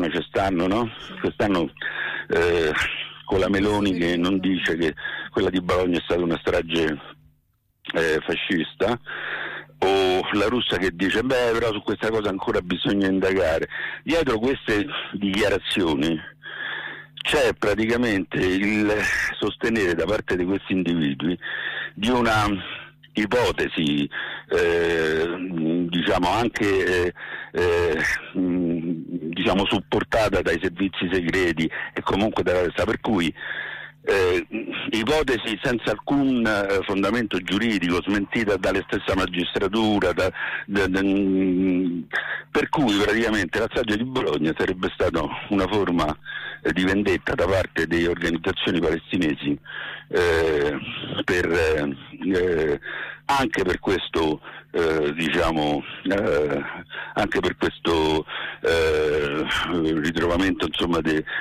quest'anno ci stanno, no? Quest'anno con la Meloni che non dice che quella di Bologna è stata una strage fascista, o la russa che dice però su questa cosa ancora bisogna indagare. Dietro queste dichiarazioni c'è praticamente il sostenere da parte di questi individui di una ipotesi diciamo anche diciamo supportata dai servizi segreti e comunque dalla testa, per cui ipotesi senza alcun fondamento giuridico, smentita dalle stessa magistratura, per cui praticamente la strage di Bologna sarebbe stata una forma di vendetta da parte delle organizzazioni palestinesi anche per questo diciamo anche per questo ritrovamento insomma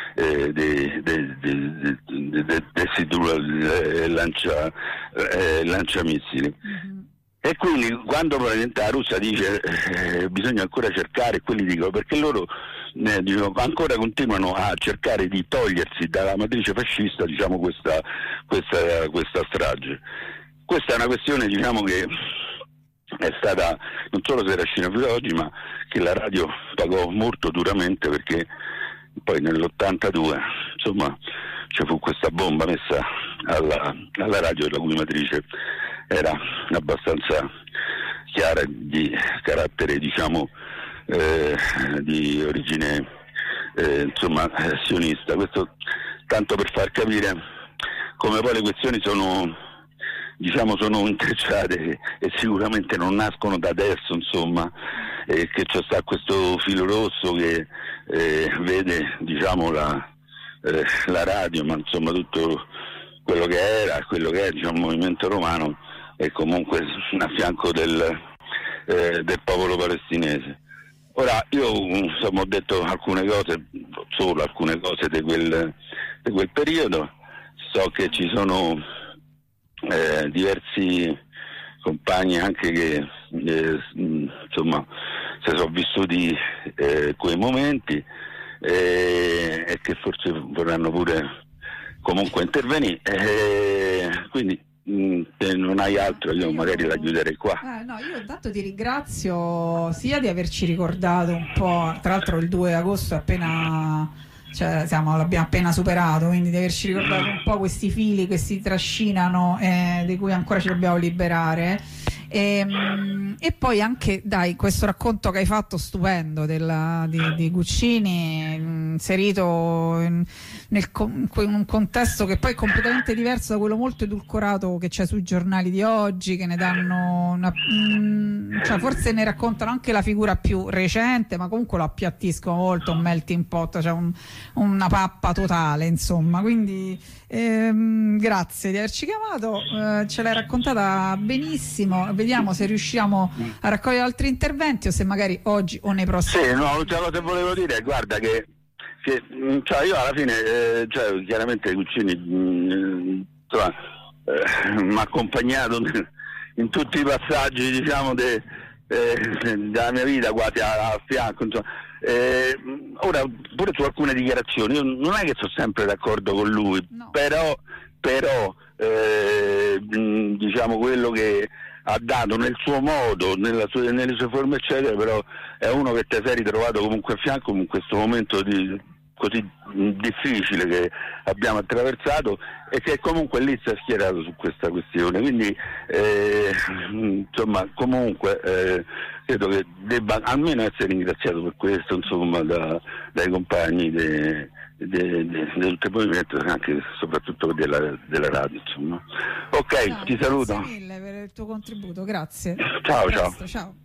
lanciamissili. E quindi quando probabilmente la Russia dice bisogna ancora cercare, quelli dicono perché loro ancora continuano a cercare di togliersi dalla matrice fascista, diciamo, questa strage. Questa è una questione, diciamo, che è stata non solo si era scena oggi, ma che la radio pagò molto duramente, perché poi nell'82 insomma ci fu questa bomba messa alla radio, la cui matrice era abbastanza chiara, di carattere, diciamo, di origine insomma sionista. Questo tanto per far capire come poi le questioni sono intrecciate e sicuramente non nascono da adesso, insomma, che c'è sta questo filo rosso che vede, diciamo, la radio, ma insomma tutto quello che era, quello che è, diciamo, il movimento romano, e comunque a fianco del popolo palestinese. Ora io insomma ho detto alcune cose, solo alcune cose di quel periodo. So che ci sono diversi compagni anche che insomma si sono vissuti quei momenti e che forse vorranno pure comunque intervenire, quindi se non hai altro io magari la chiuderei qua. No, io intanto ti ringrazio sia di averci ricordato un po', tra l'altro il 2 agosto è appena, cioè l'abbiamo appena superato, quindi di averci ricordato un po' questi fili che si trascinano di cui ancora ci dobbiamo liberare. E poi anche, dai, questo racconto che hai fatto stupendo di Guccini, inserito in un contesto che poi è completamente diverso da quello molto edulcorato che c'è sui giornali di oggi, che ne danno cioè forse ne raccontano anche la figura più recente, ma comunque lo appiattiscono molto, un melting pot, cioè una pappa totale, insomma. Quindi grazie di averci chiamato, ce l'hai raccontata benissimo. Vediamo se riusciamo a raccogliere altri interventi o se magari oggi o nei prossimi. Sì, no, l'ultima cosa che volevo dire, guarda che cioè io alla fine cioè chiaramente Guccini mi ha accompagnato in tutti i passaggi, diciamo, della mia vita, quasi a fianco, insomma. Ora pure su alcune dichiarazioni io non è che sono sempre d'accordo con lui, no. però diciamo quello che ha dato nel suo modo, nelle sue forme eccetera, però è uno che ti sei ritrovato comunque a fianco in questo momento così difficile che abbiamo attraversato, e che comunque lì si è schierato su questa questione, quindi insomma comunque credo che debba almeno essere ringraziato per questo, insomma, dai compagni del movimento, anche e soprattutto della radio, insomma. Ok, ti saluto. Grazie mille per il tuo contributo, grazie. Ciao. Ciao.